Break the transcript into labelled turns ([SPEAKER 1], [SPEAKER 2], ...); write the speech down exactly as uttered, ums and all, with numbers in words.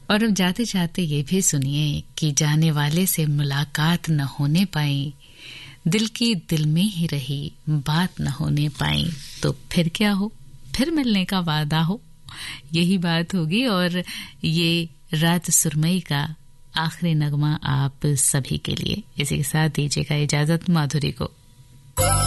[SPEAKER 1] और अब जाते जाते ये भी सुनिए कि जाने वाले से मुलाकात न होने पाई, दिल की दिल में ही रही, बात न होने पाई, तो फिर क्या हो, फिर मिलने का वादा हो, यही बात होगी। और ये रात सुरमई का आखिरी नगमा आप सभी के लिए। इसी के साथ दीजिएगा इजाजत माधुरी को।